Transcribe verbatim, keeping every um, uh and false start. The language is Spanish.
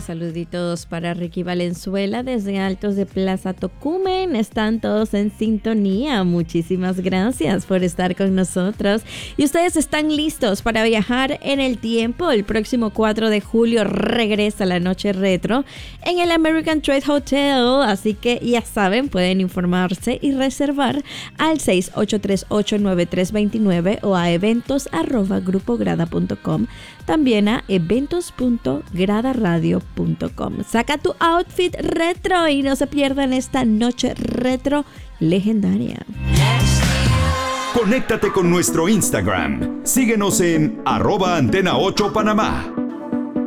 saluditos para Ricky Valenzuela desde Altos de Plaza Tocumen. Están todos en sintonía. Muchísimas gracias por estar con nosotros. Y ustedes están listos para viajar en el tiempo. El próximo cuatro de julio regresa la noche retro en el American Trade Hotel. Así que ya saben, pueden informarse y reservar al seis ocho tres ocho nueve tres dos nueve o a eventos arroba grupograda punto com. También a eventos punto grada radio punto com. Saca tu outfit retro y no se pierdan esta noche retro legendaria. Conéctate con nuestro Instagram. Síguenos en arroba antena ocho Panamá.